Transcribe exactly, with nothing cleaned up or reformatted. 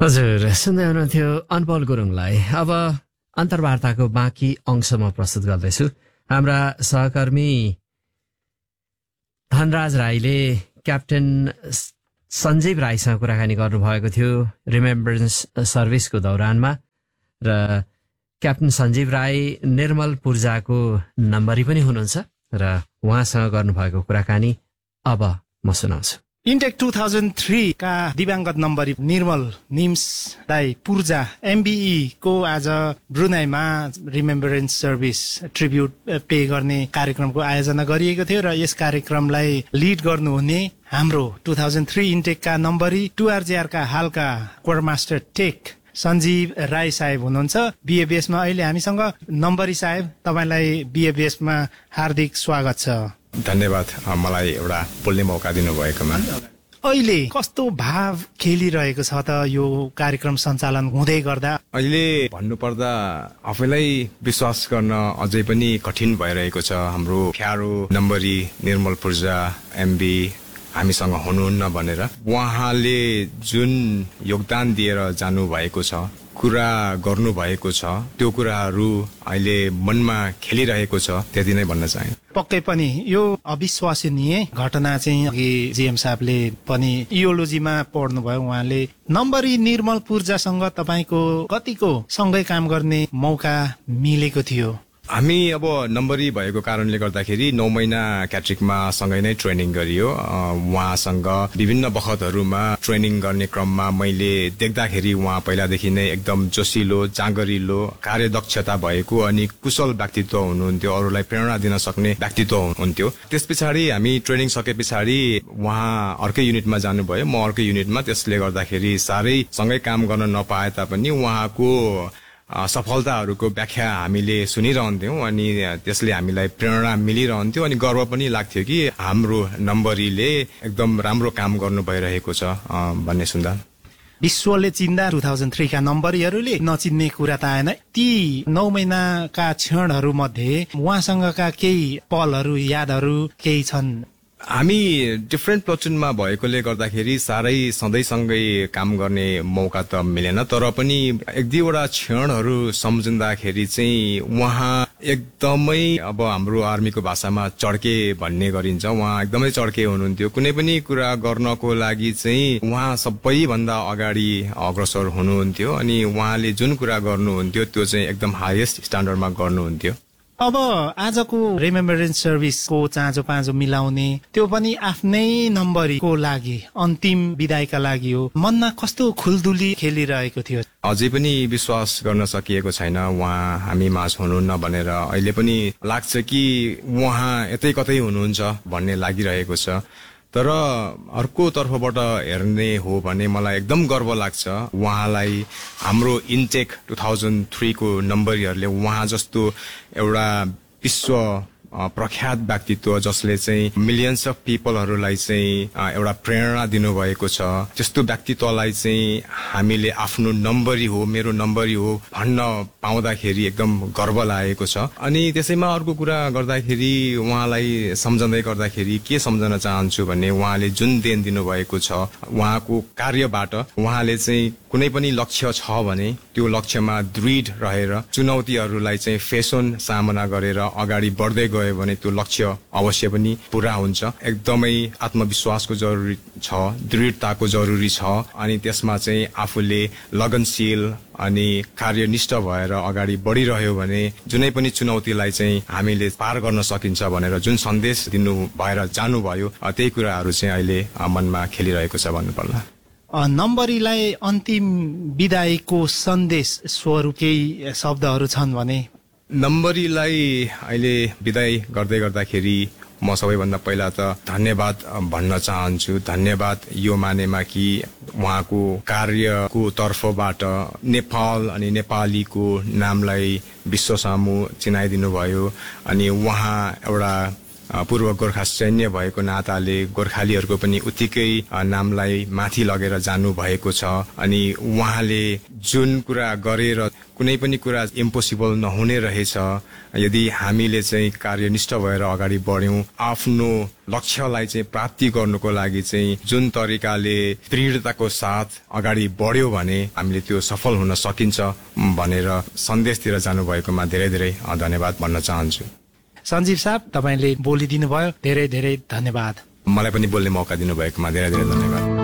हजुर, सुन्दै हुनुहुन्थ्यो अनपल गुरुङलाई। अब अन्तर्वार्ताको बाँकी अंश म प्रस्तुत गर्दैछु। हाम्रा सहकर्मी धनराज राईले क्याप्टेन सञ्जीव राईसँग कुराकानी गर्नुभएको थियो रिमेम्बरेन्स सर्भिसको दौरानमा, र क्याप्टेन सञ्जीव राई निर्मल पूर्जाको नम्बरी पनि हुनुहुन्छ र उहाँसँग गर्नुभएको कुराकानी अब म सुनाउँछु। इन्टेक टू थाउजन्ड थ्री का दिव्याङ्गत नम्बरी निर्मल निम्स राई पूर्जा एमबीई को आज ब्रुनाईमा रिमेम्बरेन्स सर्भिस ट्रिब्युट पे गर्ने कार्यक्रमको आयोजना गरिएको थियो र यस कार्यक्रमलाई लिड गर्नुहुने हाम्रो टू थाउजन्ड थ्री इन्टेकका नम्बरी टुआरजेआर का हालका core master take Sanjeev Rai साहेब हुनुहुन्छ बीएबीएसमा अहिले हामीसँग। नम्बरी साहेब, तपाईलाई बीएबीएसमा हार्दिक स्वागत छ। धन्यवाद मलाई एउटा बोल्ने मौका दिनुभएकोमा। अहिले कस्तो भाव खेलिरहेको छ त यो कार्यक्रम सञ्चालन हुँदै गर्दा? अहिले भन्नुपर्दा आफैलाई विश्वास गर्न अझै पनि कठिन भइरहेको छ। हाम्रो ख्यारो नम्बरी निर्मल पूर्जा एमबी हामीसँग हुनुहुन्न भनेर उहाँले जुन योगदान दिएर जानु भएको छ, कुरा गर्नु भएको छ, त्यो कुराहरू अहिले मनमा खेलिरहेको छ, त्यति नै भन्न चाहे। पक्कै पनि यो अविश्वसनीय घटना चाहिँ अघि जीएम साहबले पनि इयोलोजीमा पढ्नुभयो, उहाँले नम्बरी निर्मल पूर्जासँग तपाईँको कतिको सँगै काम गर्ने मौका मिलेको थियो? हामी अब नम्बरी भएको कारणले गर्दाखेरि नौ महिना क्याट्रिकमा सँगै नै ट्रेनिङ गरियो। उहाँसँग विभिन्न बखतहरूमा ट्रेनिङ गर्ने क्रममा मैले देख्दाखेरि उहाँ पहिलादेखि नै एकदम जोसिलो, जाँगरिलो, कार्यदक्षता भएको अनि कुशल व्यक्तित्व हुनुहुन्थ्यो, अरूलाई प्रेरणा दिन सक्ने व्यक्तित्व हुनुहुन्थ्यो। त्यस पछाडि हामी ट्रेनिङ सके पछाडि उहाँ अर्कै युनिटमा जानुभयो, म अर्कै युनिटमा। त्यसले गर्दाखेरि साह्रै सँगै काम गर्न नपाए तापनि उहाँको सफलताहरूको व्याख्या हामीले सुनिरहन्थ्यौं अनि त्यसले हामीलाई प्रेरणा मिलिरहन्थ्यो अनि गर्व पनि लाग्थ्यो कि हाम्रो नम्बरीले एकदम राम्रो काम गर्नु भइरहेको छ भन्ने सुन्दा। विश्वले चिन्दा टू थाउजन्ड थ्री का नम्बरीहरूले नचिन्ने कुरा त आएन। ती नौ महिनाका क्षणहरू मध्ये उहाँसँगका केही पलहरू, यादहरू केही छन्? हामी डिफ्रेन्ट प्लटुनमा भएकोले गर्दाखेरि साह्रै सधैँसँगै काम गर्ने मौका त मिलेन, तर पनि एक दुईवटा क्षणहरू सम्झिँदाखेरि चाहिँ उहाँ एकदमै, अब हाम्रो आर्मीको भाषामा चड्के भन्ने गरिन्छ, उहाँ एकदमै चड्के हुनुहुन्थ्यो। कुनै पनि कुरा गर्नको लागि चाहिँ उहाँ सबैभन्दा अगाडि अग्रसर हुनुहुन्थ्यो अनि उहाँले जुन कुरा गर्नुहुन्थ्यो त्यो चाहिँ एकदम हाइएस्ट स्ट्यान्डर्डमा गर्नुहुन्थ्यो। अब आजको रिमेम्बरेन्स सर्भिसको चाँजो पाँजो मिलाउने, त्यो पनि आफ्नै नम्बरीको लागि अन्तिम विदाईका लागि हो, मनमा कस्तो खुलदुली खेलिरहेको थियो? अझै पनि विश्वास गर्न सकिएको छैन उहाँ हामी माझ हुनुहुन्न भनेर। अहिले पनि लाग्छ कि उहाँ यतै कतै हुनुहुन्छ भन्ने लागिरहेको छ। तर अर्को तर्फबाट हेर्ने हो भने मलाई एकदम गर्व लाग्छ उहाँलाई। हाम्रो इन्टेक टू थाउजन्ड थ्री को नम्बरीहरूले उहाँ जस्तो एउटा विश्व प्रख्यात व्यक्तित्व जसले चाहिँ मिलियन्स अफ पिपलहरूलाई चाहिँ एउटा प्रेरणा दिनुभएको छ, त्यस्तो व्यक्तित्वलाई चाहिँ हामीले आफ्नो नम्बरी हो, मेरो नम्बरी हो भन्न पाउँदाखेरि एकदम गर्व लागेको छ। अनि त्यसैमा अर्को कुरा गर्दाखेरि उहाँलाई सम्झँदै गर्दाखेरि के सम्झन चाहन्छु भने उहाँले जुन देन दिनुभएको छ, उहाँको कार्यबाट उहाँले चाहिँ कुनै पनि लक्ष्य छ भने त्यो लक्ष्यमा दृढ रहेर चुनौतीहरूलाई चाहिँ फेसन सामना गरेर अगाडि बढ्दै गयो भने त्यो लक्ष्य अवश्य पनि पूरा हुन्छ। एकदमै आत्मविश्वासको जरुरी छ, दृढताको जरुरी छ अनि त्यसमा चाहिँ आफूले लगनशील अनि कार्यनिष्ठ भएर अगाडि बढिरह्यो भने जुनै पनि चुनौतीलाई चाहिँ हामीले पार गर्न सकिन्छ भनेर जुन सन्देश दिनु भएर जानुभयो, त्यही कुराहरू चाहिँ अहिले मनमा खेलिरहेको छ भन्नुपर्ला। नम्बरीलाई अन्तिम विदाईको सन्देश स्वरूप केही शब्दहरू छन् भने? नम्बरीलाई अहिले विदाई गर्दै गर्दाखेरि म सबैभन्दा पहिला त धन्यवाद भन्न चाहन्छु। धन्यवाद यो मानेमा कि उहाँको कार्यको तर्फबाट नेपाल अनि नेपालीको नामलाई विश्व सामु चिनाइदिनु भयो अनि उहाँ एउटा पूर्व गोर्खा सैन्य भएको नाताले गोर्खालीहरूको पनि उत्तिकै नामलाई माथि लगेर जानु भएको छ अनि उहाँले जुन कुरा गरेर कुनै पनि कुरा इम्पोसिबल नहुने रहेछ। यदि हामीले चाहिँ कार्यनिष्ठ भएर अगाडि बढ्यौं, आफ्नो लक्ष्यलाई चाहिँ प्राप्ति गर्नुको लागि चाहिँ जुन तरिकाले दृढताको साथ अगाडि बढ्यो भने हामीले त्यो सफल हुन सकिन्छ भनेर सन्देशतिर जानुभएकोमा धेरै धेरै धन्यवाद भन्न चाहन्छु। सञ्जीव साहब, तपाईँले बोलिदिनु भयो, धेरै धेरै धन्यवाद। मलाई पनि बोल्ने मौका दिनुभएकोमा धेरै धेरै धन्यवाद।